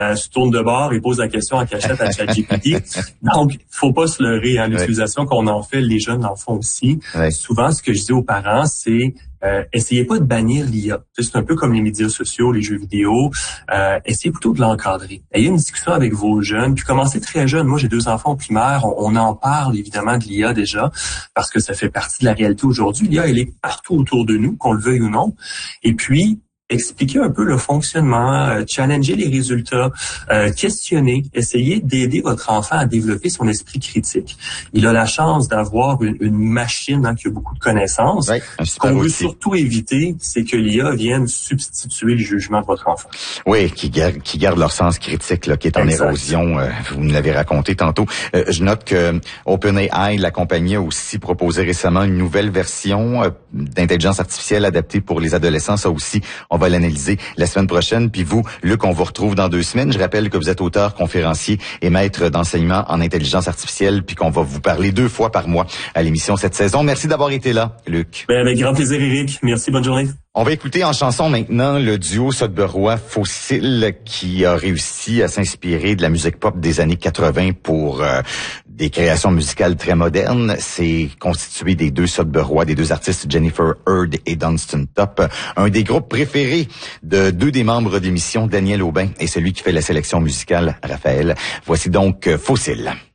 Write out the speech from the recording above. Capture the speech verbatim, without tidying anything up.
euh, se tourne de bord et pose la question en cachette à ChatGPT. Donc, faut pas se leurrer. Hein, l'utilisation ouais. qu'on en fait, les jeunes en font aussi. Ouais. Souvent, ce que je dis aux parents, c'est Euh, essayez pas de bannir l'I A. C'est un peu comme les médias sociaux, les jeux vidéo. Euh, essayez plutôt de l'encadrer. Ayez une discussion avec vos jeunes, puis commencez très jeune. Moi, j'ai deux enfants au primaire. On, on en parle évidemment de l'I A déjà, parce que ça fait partie de la réalité aujourd'hui. L'I A, elle est partout autour de nous, qu'on le veuille ou non. Et puis, expliquer un peu le fonctionnement, euh, challenger les résultats, euh, questionner, essayer d'aider votre enfant à développer son esprit critique. Il a la chance d'avoir une, une machine hein, qui a beaucoup de connaissances. Oui, ce qu'on veut surtout éviter, c'est que l'I A vienne substituer le jugement de votre enfant. Oui, qui garde, qui garde leur sens critique là, qui est en exact. érosion. Euh, vous nous l'avez raconté tantôt. Euh, je note que OpenAI, la compagnie, a aussi proposé récemment une nouvelle version euh, d'intelligence artificielle adaptée pour les adolescents. Ça aussi, on va l'analyser la semaine prochaine. Puis vous, Luc, on vous retrouve dans deux semaines. Je rappelle que vous êtes auteur, conférencier et maître d'enseignement en intelligence artificielle, puis qu'on va vous parler deux fois par mois à l'émission cette saison. Merci d'avoir été là, Luc. Ben, avec grand plaisir, Éric. Merci, bonne journée. On va écouter en chanson maintenant le duo Sotteborough Fossile qui a réussi à s'inspirer de la musique pop des années quatre-vingts pour euh, des créations musicales très modernes. C'est constitué des deux Sotteborough, des deux artistes Jennifer Hurd et Dunstan Top. Un des groupes préférés de deux des membres d'émission, Daniel Aubin, et celui qui fait la sélection musicale, Raphaël. Voici donc Fossile.